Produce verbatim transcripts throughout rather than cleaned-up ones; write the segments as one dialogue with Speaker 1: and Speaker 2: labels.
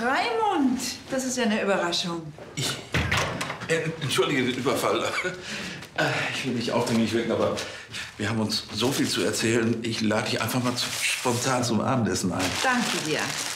Speaker 1: Raimund, das ist ja eine Überraschung.
Speaker 2: Ich, äh, entschuldige den Überfall. Ich will nicht aufdringlich wirken, aber wir haben uns so viel zu erzählen. Ich lade dich einfach mal zu, spontan zum Abendessen ein.
Speaker 1: Danke dir.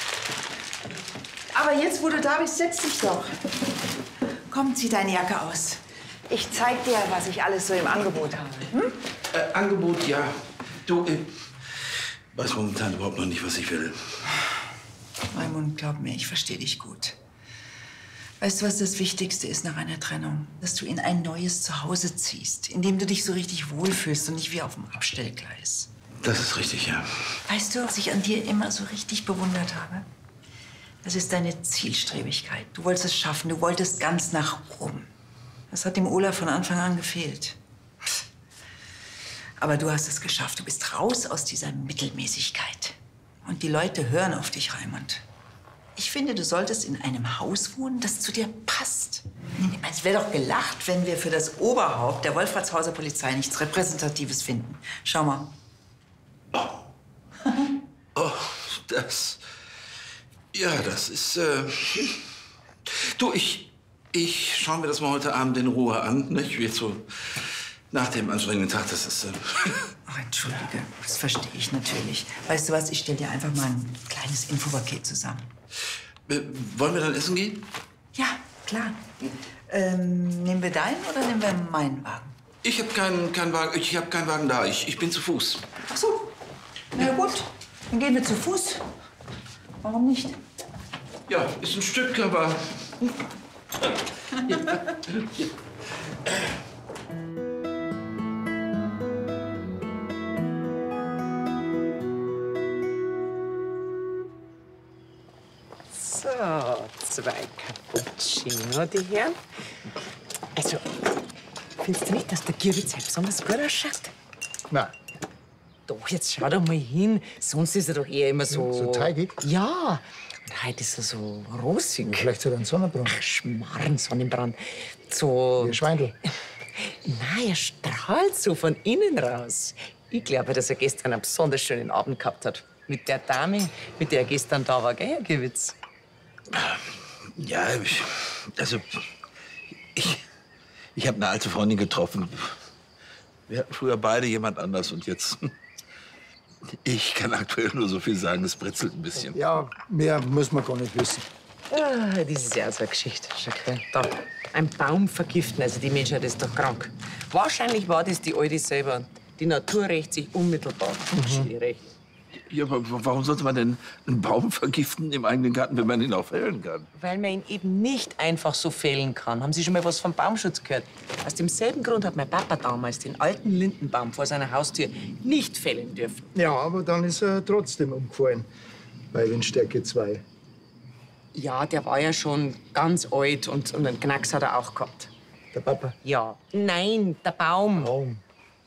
Speaker 1: Aber jetzt, wo du da bist, setz dich doch. Komm, zieh deine Jacke aus. Ich zeig dir, was ich alles so im Angebot habe. Hm?
Speaker 2: Äh, Angebot, ja. Du, ich weiß momentan überhaupt noch nicht, was ich will.
Speaker 1: Raimund, glaub mir, ich verstehe dich gut. Weißt du, was das Wichtigste ist nach einer Trennung? Dass du in ein neues Zuhause ziehst, in dem du dich so richtig wohlfühlst und nicht wie auf dem Abstellgleis.
Speaker 2: Das ist richtig, ja.
Speaker 1: Weißt du, was ich an dir immer so richtig bewundert habe? Das ist deine Zielstrebigkeit. Du wolltest es schaffen, du wolltest ganz nach oben. Das hat dem Olaf von Anfang an gefehlt. Aber du hast es geschafft. Du bist raus aus dieser Mittelmäßigkeit. Und die Leute hören auf dich, Raimund. Ich finde, du solltest in einem Haus wohnen, das zu dir passt. Es wäre doch gelacht, wenn wir für das Oberhaupt der Wolfratshauser Polizei nichts Repräsentatives finden. Schau mal.
Speaker 2: Oh, oh das... Ja, das ist... Äh, du, ich... Ich schaue mir das mal heute Abend in Ruhe an. Nicht? Jetzt so nach dem anstrengenden Tag, das ist... Äh
Speaker 1: Ach, entschuldige, das verstehe ich natürlich. Weißt du was, ich stelle dir einfach mal ein kleines Infopaket zusammen.
Speaker 2: Äh, wollen wir dann essen gehen?
Speaker 1: Ja, klar. Ähm, nehmen wir deinen oder nehmen wir meinen Wagen?
Speaker 2: Ich habe keinen keinen Wagen, ich habe keinen Wagen da. Ich, ich bin zu Fuß.
Speaker 1: Ach so. Na gut, dann gehen wir zu Fuß. Warum nicht?
Speaker 2: Ja, ist ein Stück, aber... ja. Ja.
Speaker 3: So, zwei Cappuccino, die Herren. Also, findest du nicht, dass der Gierwitz halt besonders gut ausschaut?
Speaker 4: Nein.
Speaker 3: Doch, jetzt schau doch mal hin. Sonst ist er doch eher immer so...
Speaker 4: So teigig?
Speaker 3: Ja. Und heute ist er so rosig.
Speaker 4: Vielleicht so ein Sonnenbrand.
Speaker 3: Ach, Schmarrn, Sonnenbrand. So...
Speaker 4: Wie ein Schweindel.
Speaker 3: Nein, er strahlt so von innen raus. Ich glaube, dass er gestern einen besonders schönen Abend gehabt hat. Mit der Dame, mit der er gestern da war, gell, Herr Gierwitz?
Speaker 2: Ja, ich, also... Ich, ich habe eine alte Freundin getroffen. Wir hatten früher beide jemand anders und jetzt... Ich kann aktuell nur so viel sagen, es britzelt ein bisschen.
Speaker 4: Ja, mehr muss man gar nicht wissen.
Speaker 3: Ah, das ist ja so eine Geschichte. Schau her, da. Ein Baum vergiften, also die Menschheit ist doch krank. Wahrscheinlich war das die Alte selber. Die Natur rächt sich unmittelbar. Mhm. Recht.
Speaker 2: Ja, aber warum sollte man denn einen Baum vergiften im eigenen Garten, wenn man ihn auch fällen kann?
Speaker 3: Weil man ihn eben nicht einfach so fällen kann. Haben Sie schon mal was vom Baumschutz gehört? Aus demselben Grund hat mein Papa damals den alten Lindenbaum vor seiner Haustür nicht fällen dürfen.
Speaker 4: Ja, aber dann ist er trotzdem umgefallen. Bei Windstärke zwei.
Speaker 3: Ja, der war ja schon ganz alt und, und einen Knacks hat er auch gehabt.
Speaker 4: Der Papa?
Speaker 3: Ja. Nein, der Baum.
Speaker 4: Baum.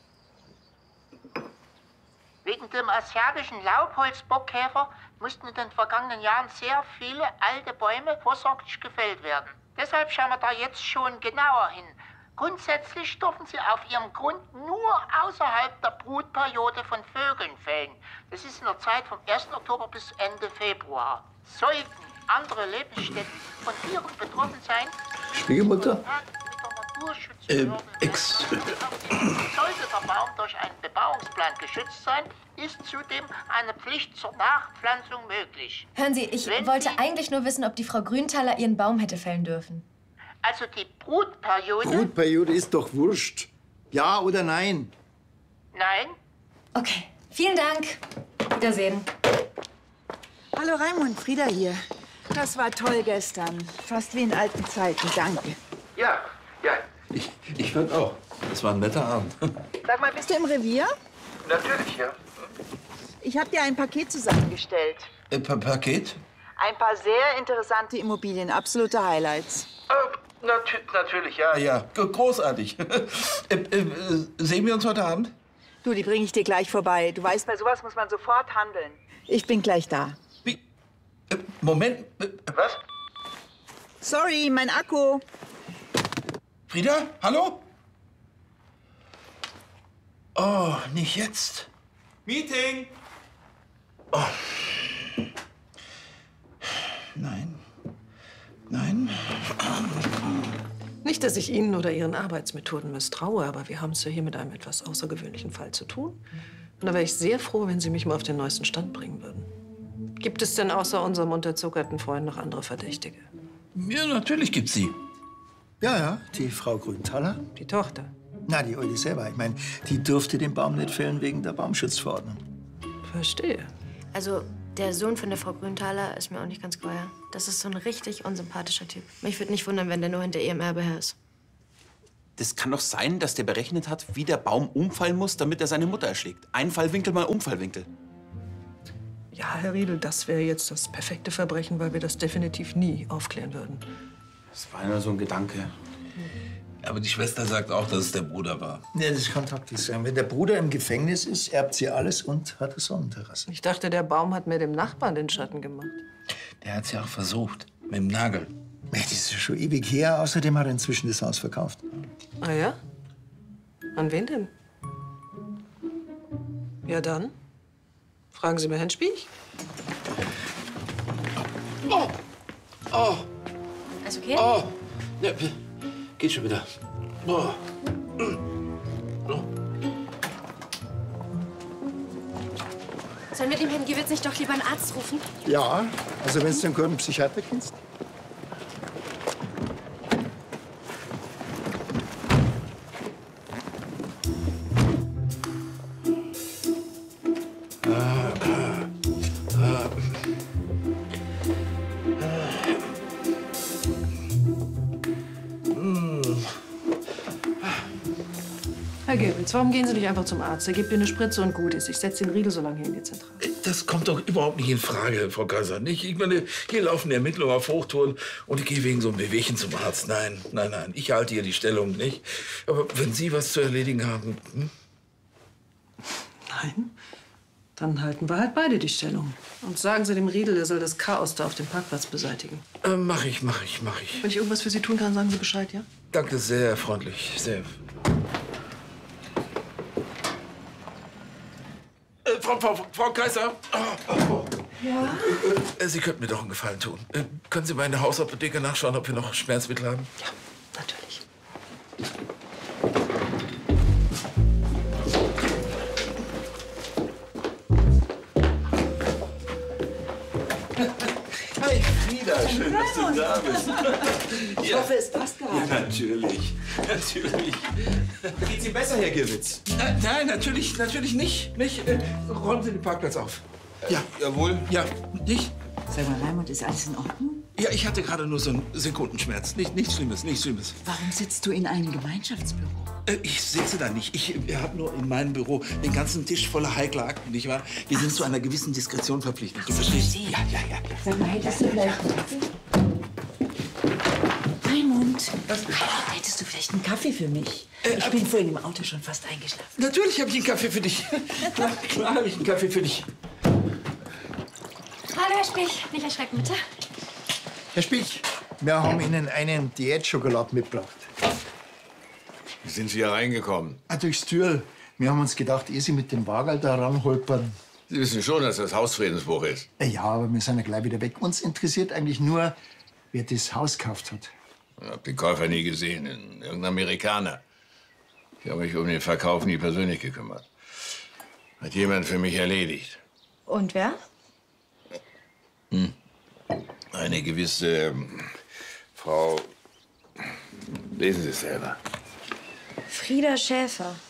Speaker 5: Wegen dem asiatischen Laubholzbockkäfer mussten in den vergangenen Jahren sehr viele alte Bäume vorsorglich gefällt werden. Deshalb schauen wir da jetzt schon genauer hin. Grundsätzlich dürfen sie auf ihrem Grund nur außerhalb der Brutperiode von Vögeln fällen. Das ist in der Zeit vom ersten Oktober bis Ende Februar. Sollten andere Lebensstätten von Tieren betroffen sein,
Speaker 2: Schwiegermutter? Äh, ex...
Speaker 5: Sollte der Baum durch einen Bebauungsplan geschützt sein, ist zudem eine Pflicht zur Nachpflanzung möglich.
Speaker 6: Hören Sie, ich
Speaker 5: Wenn
Speaker 6: wollte
Speaker 5: Sie,
Speaker 6: eigentlich nur wissen, ob die Frau Grünthaler ihren Baum hätte fällen dürfen.
Speaker 5: Also die Brutperiode...
Speaker 7: Brutperiode ist doch wurscht. Ja oder nein?
Speaker 5: Nein?
Speaker 6: Okay, vielen Dank. Wiedersehen.
Speaker 1: Hallo Raimund, Frieda hier. Das war toll gestern. Fast wie in alten Zeiten. Danke.
Speaker 2: Ja, ja. Ich, ich fand auch. Das war ein netter Abend.
Speaker 1: Sag mal, bist du im Revier?
Speaker 2: Natürlich, ja.
Speaker 1: Ich habe dir ein Paket zusammengestellt.
Speaker 2: Äh, pa Paket?
Speaker 1: Ein paar sehr interessante Immobilien, absolute Highlights.
Speaker 2: Äh, nat natürlich, ja, ja. G großartig. äh, äh, sehen wir uns heute Abend?
Speaker 1: Du, die bringe ich dir gleich vorbei. Du weißt, bei sowas muss man sofort handeln. Ich bin gleich da.
Speaker 2: Wie? Äh, Moment. Äh, was?
Speaker 1: Sorry, mein Akku.
Speaker 2: Frieda? Hallo? Oh, nicht jetzt.
Speaker 8: Meeting!
Speaker 2: Oh. Nein.
Speaker 8: Nicht, dass ich Ihnen oder Ihren Arbeitsmethoden misstraue, aber wir haben es ja hier mit einem etwas außergewöhnlichen Fall zu tun. Und da wäre ich sehr froh, wenn Sie mich mal auf den neuesten Stand bringen würden. Gibt es denn außer unserem unterzuckerten Freund noch andere Verdächtige?
Speaker 2: Ja, natürlich gibt's sie.
Speaker 7: Ja, ja, die Frau Grünthaler.
Speaker 8: Die Tochter?
Speaker 7: Na, die Olle selber. Ich meine, die durfte den Baum nicht fällen wegen der Baumschutzverordnung.
Speaker 8: Verstehe.
Speaker 6: Also, der Sohn von der Frau Grünthaler ist mir auch nicht ganz geheuer. Das ist so ein richtig unsympathischer Typ. Mich würde nicht wundern, wenn der nur hinter ihrem Erbe her ist.
Speaker 9: Das kann doch sein, dass der berechnet hat, wie der Baum umfallen muss, damit er seine Mutter erschlägt. Einfallwinkel mal Umfallwinkel.
Speaker 8: Ja, Herr Riedel, das wäre jetzt das perfekte Verbrechen, weil wir das definitiv nie aufklären würden.
Speaker 9: Das war nur so ein Gedanke.
Speaker 2: Aber die Schwester sagt auch, dass es der Bruder war.
Speaker 7: Ja, das kann taktisch sein. Wenn der Bruder im Gefängnis ist, erbt sie alles und hat eine Sonnenterrasse.
Speaker 8: Ich dachte, der Baum hat mir dem Nachbarn den Schatten gemacht.
Speaker 2: Der hat's ja auch versucht. Mit dem Nagel.
Speaker 7: Ja, das ist ja schon ewig her. Außerdem hat er inzwischen das Haus verkauft.
Speaker 8: Ah ja? An wen denn? Ja dann. Fragen Sie mal Herrn Spiech.
Speaker 2: Oh! Oh!
Speaker 6: Alles okay?
Speaker 2: Oh! Ja, geht schon wieder. Oh. Oh.
Speaker 6: Sollen wir dem Herrn Gewitz nicht doch lieber einen Arzt rufen?
Speaker 7: Ja, also wenn du einen guten Psychiater kennst.
Speaker 8: Herr Gewitz, warum gehen Sie nicht einfach zum Arzt? Er gibt Ihnen eine Spritze und gut ist. Ich setze den Riegel so lange hier in die Zentrale.
Speaker 2: Das kommt doch überhaupt nicht in Frage, Frau Kaiser. Nicht? Ich meine, hier laufen die Ermittlungen auf Hochtouren und ich gehe wegen so einem Bewegchen zum Arzt. Nein, nein, nein. Ich halte hier die Stellung nicht. Aber wenn Sie was zu erledigen haben. Hm?
Speaker 8: Nein? Dann halten wir halt beide die Stellung. Und sagen Sie dem Riedel, er soll das Chaos da auf dem Parkplatz beseitigen.
Speaker 2: Äh, mach ich, mach ich, mach ich.
Speaker 8: Wenn ich irgendwas für Sie tun kann, sagen Sie Bescheid, ja?
Speaker 2: Danke, sehr freundlich. Sehr. Äh, Frau, Frau, Frau Kaiser. Oh, oh.
Speaker 6: Ja?
Speaker 2: Äh, Sie könnten mir doch einen Gefallen tun. Äh, können Sie mal in der Hausapotheke nachschauen, ob wir noch Schmerzmittel haben?
Speaker 8: Ja, natürlich.
Speaker 2: Hi, Frieda, schön, dass du da bist.
Speaker 1: Ich hoffe, es passt gerade.
Speaker 2: Ja, natürlich, natürlich.
Speaker 9: Geht's Ihnen besser, Herr Gewitz?
Speaker 2: Nein, nein, natürlich, natürlich nicht. nicht. Äh, räumen Sie den Parkplatz auf. Ja,
Speaker 9: Jawohl.
Speaker 2: ja, nicht?
Speaker 1: Sag mal, Raimund, ist alles in Ordnung?
Speaker 2: Ja, ich hatte gerade nur so einen Sekundenschmerz. Nicht, nichts Schlimmes, nichts Schlimmes.
Speaker 1: Warum sitzt du in einem Gemeinschaftsbüro?
Speaker 2: Äh, ich sitze da nicht. Ich habe nur in meinem Büro den ganzen Tisch voller heikler Akten, nicht wahr? Wir sind zu einer gewissen Diskretion verpflichtet. Du verstehst?
Speaker 1: verstehe.
Speaker 2: Ja, ja, ja. ja.
Speaker 1: Sag mal, hättest du vielleicht einen Kaffee? Raimund, hättest du vielleicht einen Kaffee für mich? Ich bin vorhin im Auto schon fast eingeschlafen.
Speaker 2: Natürlich habe ich einen Kaffee für dich. klar, klar habe ich einen Kaffee für dich.
Speaker 6: Hallo, Herr Spiech. Nicht erschrecken, bitte.
Speaker 7: Herr Spiech, wir haben Ihnen einen Diätschokolad mitgebracht.
Speaker 10: Wie sind Sie hier reingekommen?
Speaker 7: Ah, durchs Tür. Wir haben uns gedacht, ehe Sie mit dem Wagerl da ranholpern.
Speaker 10: Sie wissen schon, dass das Hausfriedensbruch ist.
Speaker 7: Ja, aber wir sind ja gleich wieder weg. Uns interessiert eigentlich nur, wer das Haus gekauft hat.
Speaker 10: Ich habe den Käufer nie gesehen. Irgendein Amerikaner. Ich habe mich um den Verkauf nie persönlich gekümmert. Hat jemand für mich erledigt.
Speaker 6: Und wer?
Speaker 10: Hm. Eine gewisse ähm, Frau. Lesen Sie es selber.
Speaker 6: Frieda Schäfer.